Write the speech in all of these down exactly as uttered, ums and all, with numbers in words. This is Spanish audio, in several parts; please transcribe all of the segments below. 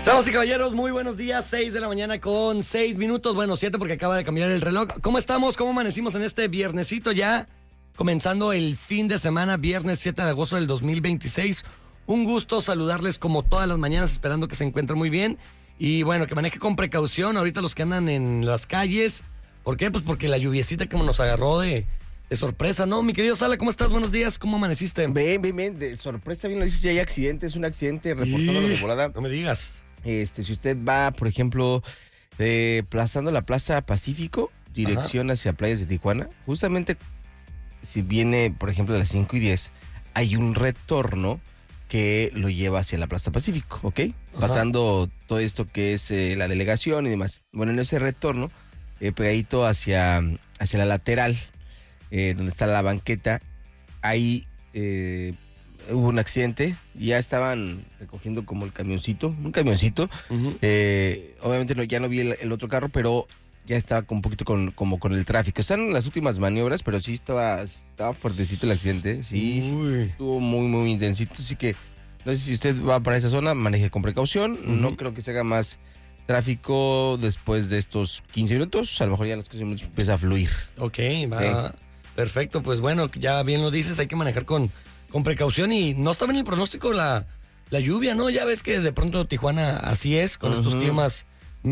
Damas y caballeros, muy buenos días, seis de la mañana con seis minutos, bueno, siete porque acaba de cambiar el reloj. ¿Cómo estamos? ¿Cómo amanecimos en este viernesito ya? Comenzando el fin de semana, viernes siete de agosto del dos mil veintiséis. Un gusto saludarles como todas las mañanas, esperando que se encuentren muy bien. Y bueno, que maneje con precaución ahorita los que andan en las calles. ¿Por qué? Pues porque la lluviecita como nos agarró de, de sorpresa, ¿no? Mi querido Sala, ¿cómo estás? Buenos días, ¿cómo amaneciste? Bien, bien, bien, de sorpresa, bien lo dices, ya hay accidente, es un accidente reportándolo de volada. No me digas. Este, si usted va, por ejemplo, eh, plazando la Plaza Pacífico, dirección Ajá. hacia Playas de Tijuana, justamente si viene, por ejemplo, a las cinco y diez, hay un retorno que lo lleva hacia la Plaza Pacífico, ¿ok? Ajá. Pasando todo esto que es eh, la delegación y demás. Bueno, en ese retorno, eh, pegadito hacia, hacia la lateral, eh, donde está la banqueta, ahí eh, hubo un accidente, ya estaban recogiendo como el camioncito, un camioncito, uh-huh. eh, obviamente no, ya no vi el, el otro carro, pero ya estaba con un poquito con, como con el tráfico. Están en las últimas maniobras, pero sí estaba, estaba fuertecito el accidente, sí, Uy. estuvo muy, muy intensito, así que no sé si usted va para esa zona, maneje con precaución, uh-huh. no creo que se haga más tráfico después de estos quince minutos, a lo mejor ya en los quince minutos empieza a fluir. Ok, va, sí. Perfecto, pues bueno, ya bien lo dices, hay que manejar con... con precaución y no estaba en el pronóstico la, la lluvia, ¿no? Ya ves que de pronto Tijuana así es, con uh-huh. estos climas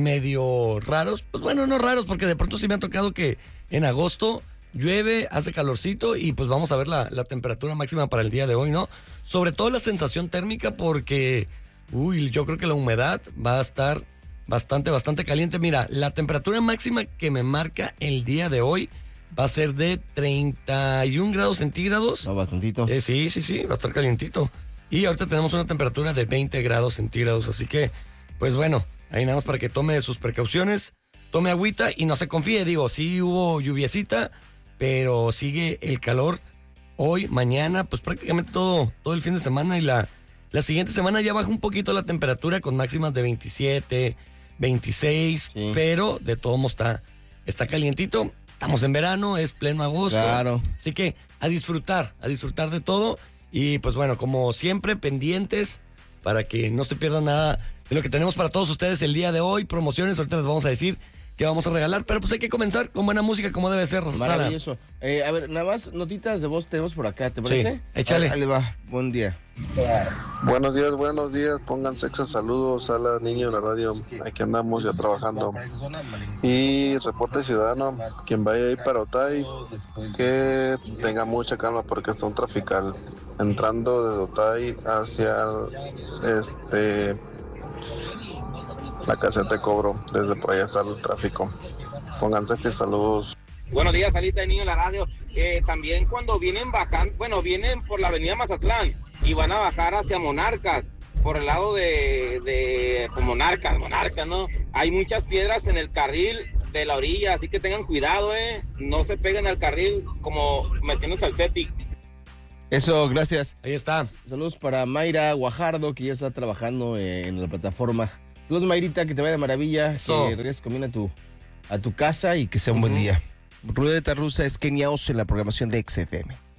medio raros. Pues bueno, no raros, porque de pronto sí me ha tocado que en agosto llueve, hace calorcito y pues vamos a ver la, la temperatura máxima para el día de hoy, ¿no? Sobre todo la sensación térmica porque, uy, yo creo que la humedad va a estar bastante, bastante caliente. Mira, la temperatura máxima que me marca el día de hoy va a ser de treinta y un grados centígrados. No, bastantito. Eh, sí, sí, sí, va a estar calientito. Y ahorita tenemos una temperatura de veinte grados centígrados. Así que, pues bueno, ahí nada más para que tome sus precauciones, tome agüita y no se confíe. Digo, sí hubo lluviecita, pero sigue el calor hoy, mañana, pues prácticamente todo, todo el fin de semana. Y la, la siguiente semana ya baja un poquito la temperatura con máximas de veintisiete, veintiséis, sí. Pero de todos modos está, está calientito. Estamos en verano, es pleno agosto. Claro. Así que a disfrutar, a disfrutar de todo. Y pues bueno, como siempre, pendientes para que no se pierda nada de lo que tenemos para todos ustedes el día de hoy. Promociones, ahorita les vamos a decir qué vamos a regalar. Pero pues hay que comenzar con buena música como debe ser, Rosana. Maravilloso. Eh, a ver, nada más notitas de voz tenemos por acá, ¿te parece? Sí, échale. Ahí va, buen día. Buenos días, buenos días, pongan sexo, saludos a la niña de la radio, aquí andamos ya trabajando. Y reporte ciudadano, quien vaya ahí para Otay, que tenga mucha calma porque está un trafical entrando desde Otay hacia este la caseta de cobro, desde por allá está el tráfico. Pónganse que saludos. Buenos días, Salita de Niño en la radio. Eh, también cuando vienen bajando, bueno, vienen por la avenida Mazatlán y van a bajar hacia Monarcas, por el lado de, de pues Monarcas, Monarcas, ¿no? Hay muchas piedras en el carril de la orilla, así que tengan cuidado, ¿eh? No se peguen al carril como metiéndose al Cetic. Eso, gracias. Ahí está. Saludos para Mayra Guajardo, que ya está trabajando eh, en la plataforma. Saludos, Mayrita, que te vaya de maravilla. Eso. Que regreses con bien a tu, a tu casa y que sea un uh-huh. buen día. Ruleta rusa es Kenia Oso en la programación de X F M.